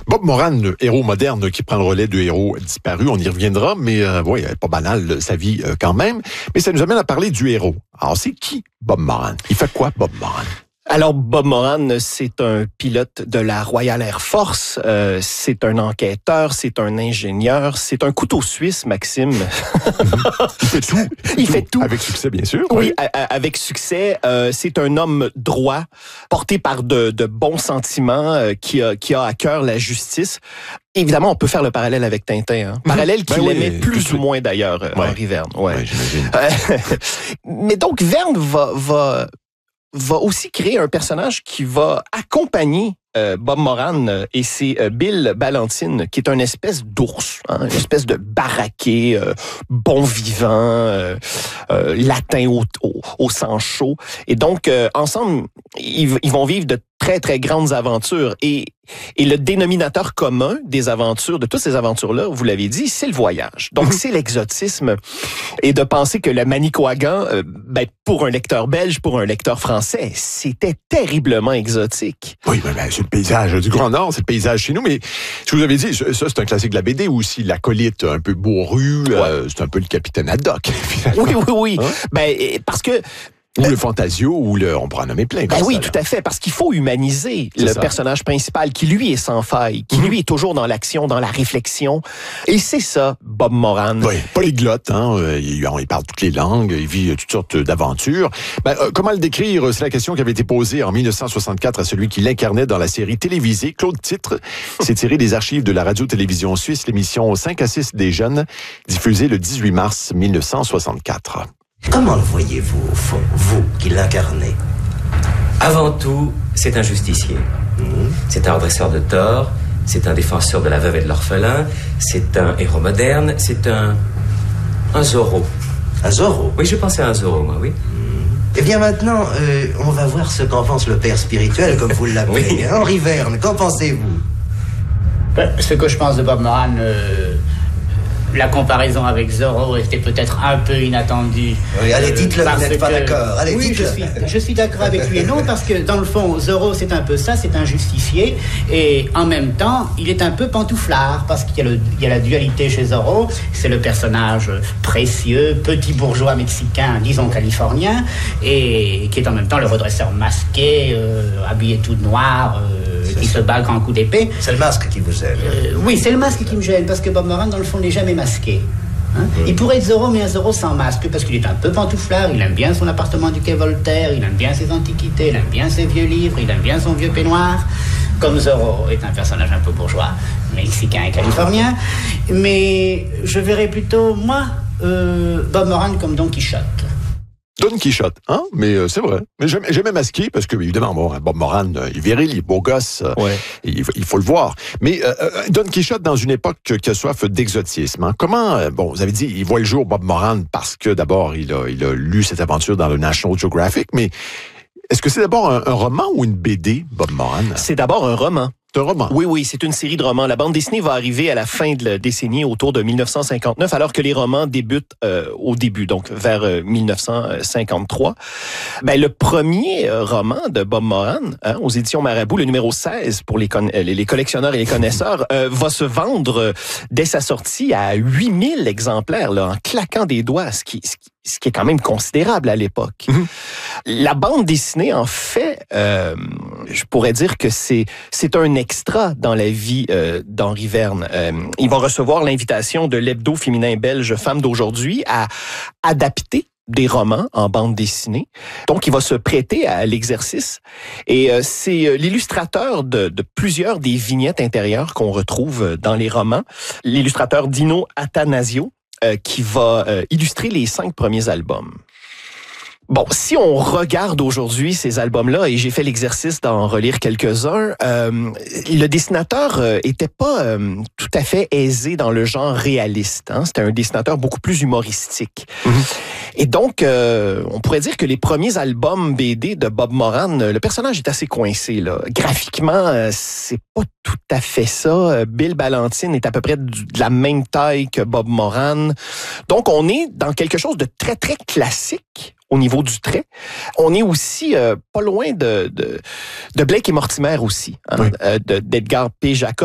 Bob Moran, le héros moderne qui prend le relais de héros disparus, on y reviendra, mais oui, pas banal sa vie quand même. Mais ça nous amène à parler du héros. Alors, c'est qui Bob Moran? Il fait quoi, Bob Moran? Alors, Bob Moran, c'est un pilote de la Royal Air Force, c'est un enquêteur, c'est un ingénieur, c'est un couteau suisse, Maxime. Il fait tout. Il fait tout. Avec succès, bien sûr. Oui, avec succès. C'est un homme droit, porté par de bons sentiments, qui a à cœur la justice. Évidemment, on peut faire le parallèle avec Tintin. Hein? Parallèle qu'il aimait plus ou moins, d'ailleurs, Henri Verne. Ouais, j'imagine. Mais donc, Verne va aussi créer un personnage qui va accompagner Bob Moran et c'est Bill Ballantine, qui est une espèce d'ours, hein, une espèce de baraqué, bon vivant, latin au sang chaud. Et donc, ensemble, ils vont vivre de très, très grandes aventures. Et le dénominateur commun des aventures, de toutes ces aventures-là, vous l'avez dit, c'est le voyage. Donc, c'est l'exotisme. Et de penser que le Manicouagan, pour un lecteur belge, pour un lecteur français, c'était terriblement exotique. Oui, c'est le paysage du Grand Nord, c'est le paysage chez nous. Mais ce que vous avez dit, ça, c'est un classique de la BD aussi. L'acolyte un peu bourru, c'est un peu le capitaine Haddock. Oui. Hein? Parce que... Ou le Fantasio, on pourra en nommer plein. Oui, tout à fait, parce qu'il faut humaniser le personnage principal, qui lui est sans faille, qui lui est toujours dans l'action, dans la réflexion. Et c'est ça, Bob Moran. Oui, polyglotte, hein. Il parle toutes les langues, il vit toutes sortes d'aventures. Comment le décrire? C'est la question qui avait été posée en 1964 à celui qui l'incarnait dans la série télévisée. Claude Titre s'est tiré des archives de la radio-télévision suisse, l'émission 5 à 6 des jeunes, diffusée le 18 mars 1964. Comment le voyez-vous, au fond, vous qui l'incarnez? Avant tout, c'est un justicier. C'est un redresseur de tort, c'est un défenseur de la veuve et de l'orphelin, c'est un héros moderne, c'est un Zorro. Un Zorro? Oui, je pensais à un Zorro, moi, oui. Eh bien maintenant, on va voir ce qu'en pense le père spirituel, comme vous l'appelez. Oui. Henri Verne, qu'en pensez-vous? Ce que je pense de Bob Moran... La comparaison avec Zorro était peut-être un peu inattendue. Oui, allez, dites-le, vous n'êtes pas d'accord. Allez, oui, dites-le. Je suis d'accord avec lui et non, parce que dans le fond, Zorro, c'est un peu ça, c'est un justicier. Et en même temps, il est un peu pantouflard, parce qu'il y a la dualité chez Zorro. C'est le personnage précieux, petit bourgeois mexicain, disons californien, et qui est en même temps le redresseur masqué, habillé tout de noir, qui se bat grand coup d'épée. C'est le masque qui vous gêne. Oui, c'est le masque qui me gêne, parce que Bob Moran, dans le fond, n'est jamais masqué. Hein? Il pourrait être Zorro, mais un Zorro sans masque, parce qu'il est un peu pantouflard, il aime bien son appartement du quai Voltaire, il aime bien ses antiquités, il aime bien ses vieux livres, il aime bien son vieux peignoir. Comme Zorro est un personnage un peu bourgeois, mexicain et californien. Mais je verrais plutôt, moi, Bob Moran comme Don Quichotte. Don Quichotte, hein? Mais c'est vrai. Mais jamais masqué, parce que, évidemment, Bob Moran, il est viril, il est beau gosse, il faut le voir. Mais Don Quichotte, dans une époque qui a soif d'exotisme, hein? Comment, vous avez dit, il voit le jour, Bob Moran, parce que, d'abord, il a lu cette aventure dans le National Geographic, mais est-ce que c'est d'abord un roman ou une BD, Bob Moran? C'est d'abord un roman. C'est un roman. Oui, c'est une série de romans. La bande dessinée va arriver à la fin de la décennie, autour de 1959, alors que les romans débutent au début, donc vers 1953. Le premier roman de Bob Moran, aux éditions Marabout, le numéro 16 pour les collectionneurs et les connaisseurs, va se vendre dès sa sortie à 8000 exemplaires, là, en claquant des doigts, ce qui est quand même considérable à l'époque. La bande dessinée, en fait, je pourrais dire que c'est un extra dans la vie d'Henri Verne. Il va recevoir l'invitation de l'hebdo féminin belge Femmes d'aujourd'hui à adapter des romans en bande dessinée. Donc, il va se prêter à l'exercice. Et c'est l'illustrateur de plusieurs des vignettes intérieures qu'on retrouve dans les romans. L'illustrateur Dino Attanasio, qui va illustrer les 5 premiers albums. Bon, si on regarde aujourd'hui ces albums-là, et j'ai fait l'exercice d'en relire quelques-uns, le dessinateur était pas tout à fait aisé dans le genre réaliste. Hein? C'était un dessinateur beaucoup plus humoristique. Et donc, on pourrait dire que les premiers albums BD de Bob Moran, le personnage est assez coincé, là. Graphiquement, c'est pas tout à fait ça. Bill Ballantine est à peu près de la même taille que Bob Moran. Donc, on est dans quelque chose de très, très classique au niveau du trait. On est aussi pas loin de Blake et Mortimer aussi, hein, d'Edgar P. Jacob.